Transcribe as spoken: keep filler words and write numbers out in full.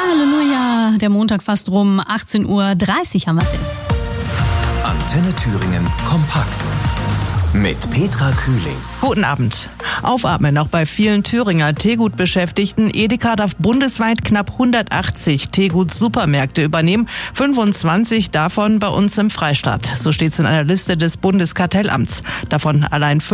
Halleluja, der Montag fast rum, achtzehn Uhr dreißig haben wir es jetzt. Antenne Thüringen kompakt mit Petra Kühling. Guten Abend. Aufatmen auch bei vielen Thüringer Teegut-Beschäftigten. Edeka darf bundesweit knapp hundertachtzig Teegut-Supermärkte übernehmen, fünfundzwanzig davon bei uns im Freistaat. So steht es in einer Liste des Bundeskartellamts. Davon allein